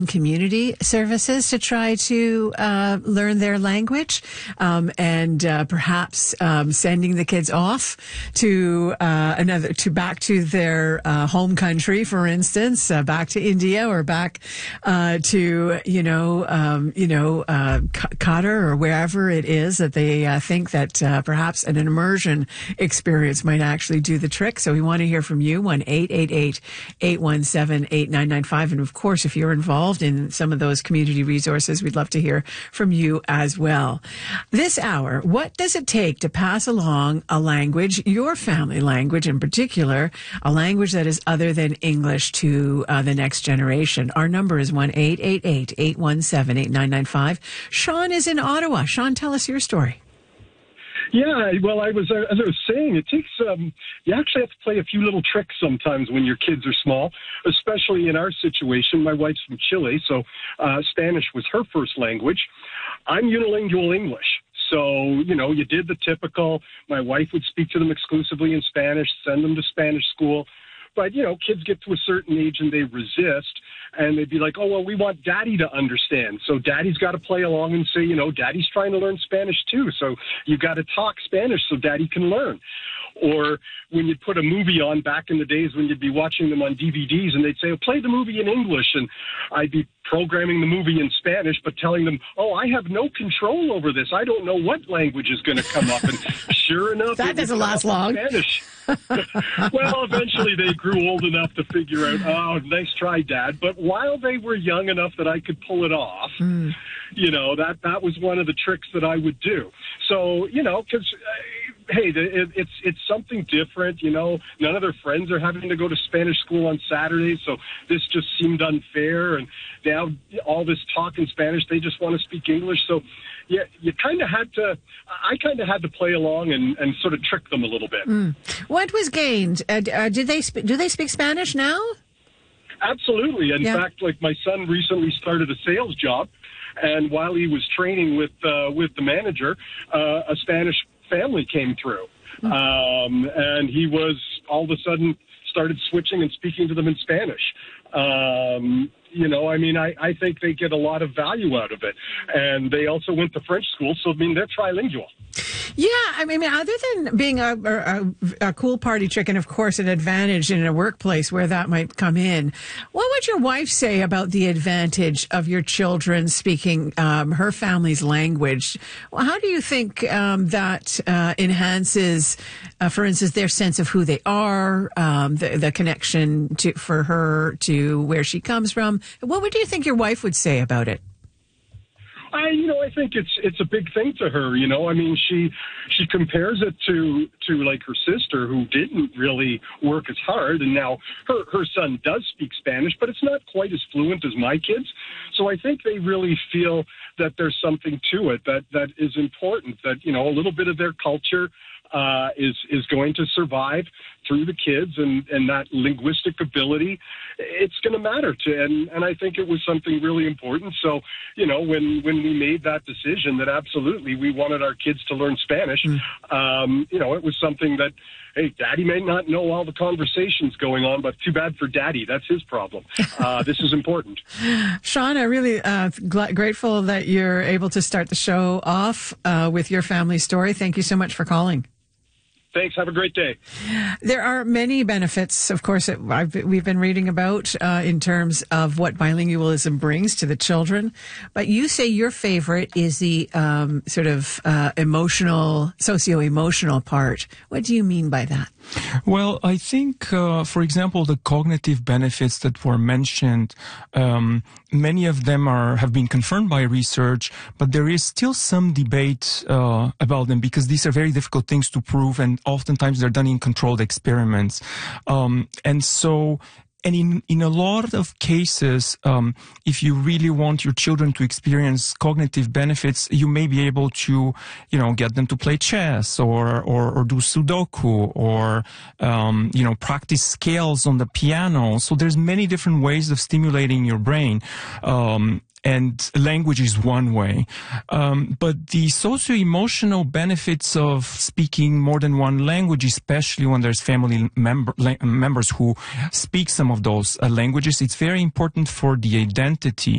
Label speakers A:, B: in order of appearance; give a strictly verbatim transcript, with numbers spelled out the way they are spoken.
A: community services to try to uh, learn their language, um, and uh, perhaps um, sending the kids off to uh, another to back to their uh, home country, for instance, uh, back to India or back uh, to you know um, you know uh, Qatar or wherever it is that they uh, think that uh, perhaps an immersion experience might actually do the trick. So we want to hear from you. one eight eight eight, eight one seven, eight nine nine five, and of course, if you're involved in some of those community resources, we'd love to hear from you as well. This hour, what does it take to pass along a language, your family language in particular, a language that is other than English to uh, the next generation? Our number is one eight eight eight, eight one seven, eight nine nine five. Sean is in Ottawa. Sean, tell us your story.
B: Yeah, well, I was, uh, as I was saying, it takes, um, you actually have to play a few little tricks sometimes when your kids are small, especially in our situation. My wife's from Chile, so uh, Spanish was her first language. I'm unilingual English. So, you know, you did the typical, my wife would speak to them exclusively in Spanish, send them to Spanish school. But, you know, kids get to a certain age and they resist, and they'd be like, oh, well, we want daddy to understand. So daddy's got to play along and say, you know, daddy's trying to learn Spanish too. So you got to talk Spanish so daddy can learn. Or when you'd put a movie on back in the days when you'd be watching them on D V Ds and they'd say, oh, play the movie in English. And I'd be programming the movie in Spanish, but telling them, oh, I have no control over this. I don't know what language is going to come up. And sure enough,
A: that doesn't last long.
B: Spanish. Well, eventually they grew old enough to figure out, oh, nice try, Dad. But while they were young enough that I could pull it off, mm. you know, that, that was one of the tricks that I would do. So, you know, because, uh, hey, it, it's it's something different, you know. None of their friends are having to go to Spanish school on Saturdays, so this just seemed unfair. And now all this talk in Spanish, they just want to speak English. So, yeah, you kind of had to, I kind of had to play along and, and sort of trick them a little bit.
A: Mm. What was gained? Uh, uh, did they sp- do they speak Spanish now?
B: Absolutely. In yeah. fact, like my son recently started a sales job, and while he was training with uh, with the manager, uh, a Spanish family came through, mm. um, and he was all of a sudden started switching and speaking to them in Spanish. Um, you know, I mean, I, I think they get a lot of value out of it. And they also went to French school, so, I mean, they're trilingual.
A: Yeah, I mean, other than being a, a, a cool party trick and, of course, an advantage in a workplace where that might come in, what would your wife say about the advantage of your children speaking um, her family's language? Well, how do you think um, that uh, enhances, uh, for instance, their sense of who they are, um, the, the connection to for her to where she comes from? What would you think your wife would say about it?
B: I, you know, I think it's it's a big thing to her. You know, I mean, she she compares it to to like her sister, who didn't really work as hard, and now her her son does speak Spanish, but it's not quite as fluent as my kids. So I think they really feel that there's something to it that that is important. That, you know, a little bit of their culture uh, is is going to survive through the kids, and, and that linguistic ability, it's going to matter to, and, and I think it was something really important. So, you know, when, when we made that decision that absolutely we wanted our kids to learn Spanish, mm. um, you know, it was something that, hey, Daddy may not know all the conversations going on, but too bad for Daddy. That's his problem. Uh, this is important.
A: Sean, I'm really uh, gl- grateful that you're able to start the show off uh, with your family story. Thank you so much for calling.
B: Thanks. Have a great day.
A: There are many benefits, of course, that I've, we've been reading about uh, in terms of what bilingualism brings to the children. But you say your favorite is the um, sort of uh, emotional, socio-emotional part. What do you mean by that?
C: Well, I think, uh, for example, the cognitive benefits that were mentioned, um, many of them are have been confirmed by research, but there is still some debate uh, about them because these are very difficult things to prove, and oftentimes they're done in controlled experiments. Um, and so... And in, in a lot of cases, um, if you really want your children to experience cognitive benefits, you may be able to, you know, get them to play chess or, or, or do Sudoku or, um, you know, practice scales on the piano. So there's many different ways of stimulating your brain. Um, And language is one way. Um, but the socio-emotional benefits of speaking more than one language, especially when there's family member, la- members who speak some of those uh, languages, it's very important for the identity